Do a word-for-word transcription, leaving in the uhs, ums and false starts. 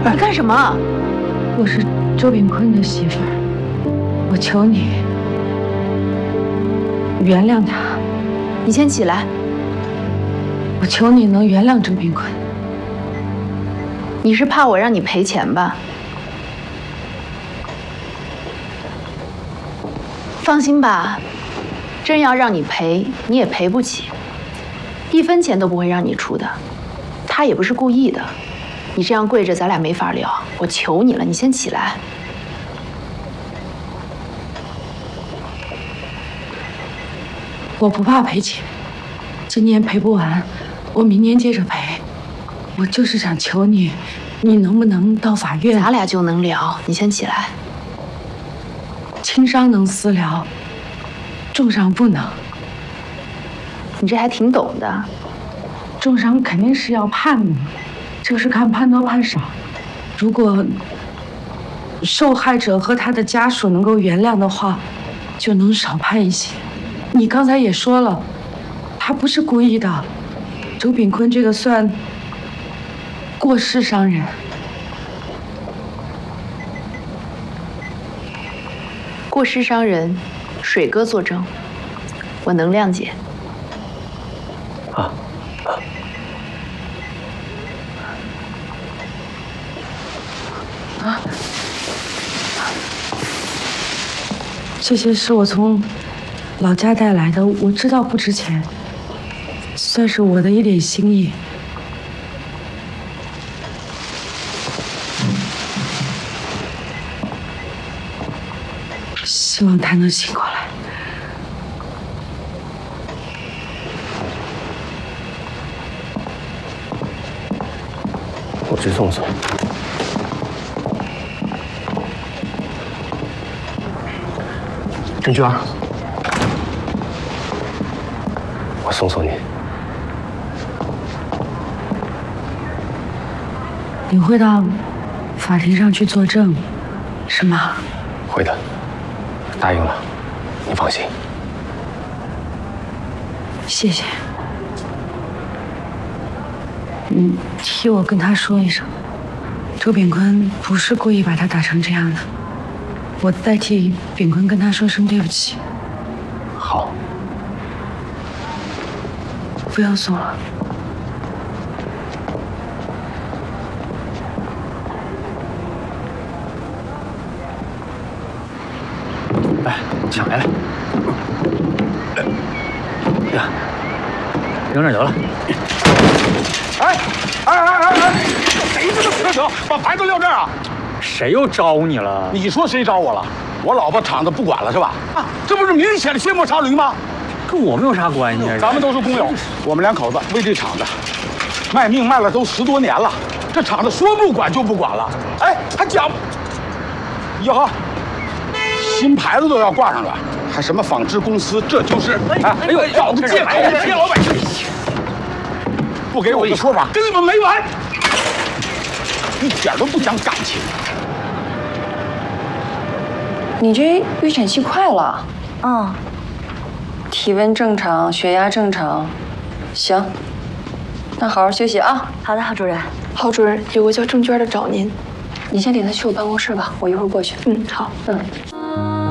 你干什么？ 我是周炳坤的媳妇儿，我求你原谅他。 你先起来。 我求你能原谅周炳坤。 你是怕我让你赔钱吧？放心吧，真要让你赔，你也赔不起，一分钱都不会让你出的。他也不是故意的。你这样跪着，咱俩没法聊。我求你了，你先起来。 我不怕赔钱，今年赔不完，我明年接着赔。我就是想求你，你能不能到法院？ 咱俩就能聊。你先起来。 轻伤能私聊，重伤不能。 你这还挺懂的。 重伤肯定是要判的，就是看判多判少。如果受害者和他的家属能够原谅的话，就能少判一些。你刚才也说了，他不是故意的。周炳坤这个算过失伤人。 过失伤人，水哥作证，我能谅解。 啊啊！ 啊！这些是我从老家带来的，我知道不值钱，算是我的一点心意。希望他能醒过来。 我去送送。郑娟，我送送你。 你会到法庭上去作证，是吗？ 会的。答应了，你放心。 谢谢。嗯，替我跟他说一声，周炳坤不是故意把他打成这样的，我代替炳坤跟他说声对不起。 好。 不要送了。 来，抢来了。呀，扔这儿得了。 哎哎哎哎哎！谁这么缺德，把牌子撂这儿啊？ 谁又招你了？ 你说谁招我了？我老婆厂子不管了是吧？啊，这不是明显的卸磨杀驴吗？ 跟我们有啥关系啊？ 咱们都是工友，我们两口子为这厂子卖命卖了都十多年了，这厂子说不管就不管了。哎，还讲以后新牌子都要挂上了，还什么纺织公司，这就是哎哎呦找个借口骗老百姓。不给我个说法，跟你们没完！一点都不讲感情。 你这预产期快了，嗯，体温正常，血压正常，行，那好好休息啊。 好的，郝主任。 郝主任，有个叫郑娟的找您，你先领她去我办公室吧，我一会儿过去。嗯，好，嗯。